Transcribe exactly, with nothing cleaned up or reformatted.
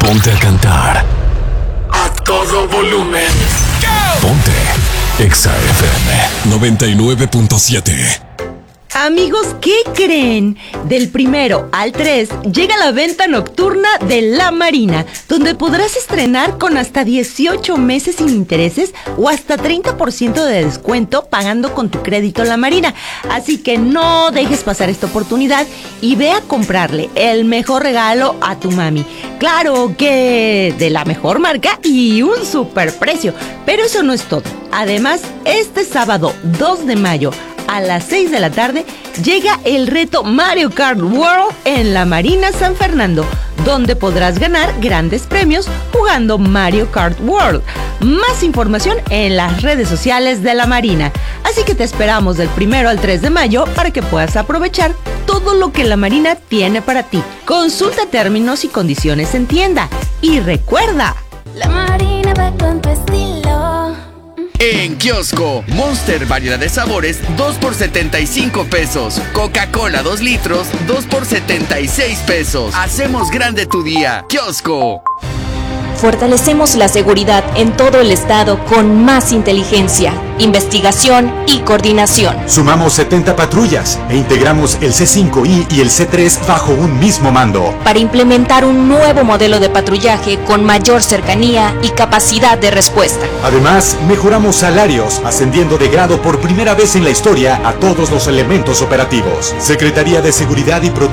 Ponte a cantar a todo volumen. Ponte Exa F M noventa y nueve punto siete. Amigos, ¿qué creen? Del primero al tres llega la venta nocturna de La Marina, donde podrás estrenar con hasta dieciocho meses sin intereses o hasta treinta por ciento de descuento pagando con tu crédito La Marina. Así que no dejes pasar esta oportunidad y ve a comprarle el mejor regalo a tu mami. Claro que de la mejor marca y un super precio, pero eso no es todo. Además, este sábado dos de mayo a las seis de la tarde llega el reto Mario Kart World en La Marina San Fernando, donde podrás ganar grandes premios jugando Mario Kart World. Más información en las redes sociales de La Marina. Así que te esperamos del primero al tres de mayo para que puedas aprovechar todo lo que La Marina tiene para ti. Consulta términos y condiciones en tienda. Y recuerda, La Marina va con tu estilo. En kiosco, Monster variedad de sabores, dos por setenta y cinco pesos. Coca-Cola dos litros, dos por setenta y seis pesos. Hacemos grande tu día. Kiosco. Fortalecemos la seguridad en todo el estado con más inteligencia, investigación y coordinación. Sumamos setenta patrullas e integramos el C cinco I y el C tres bajo un mismo mando. Para implementar un nuevo modelo de patrullaje con mayor cercanía y capacidad de respuesta. Además, mejoramos salarios, ascendiendo de grado por primera vez en la historia a todos los elementos operativos. Secretaría de Seguridad y Protección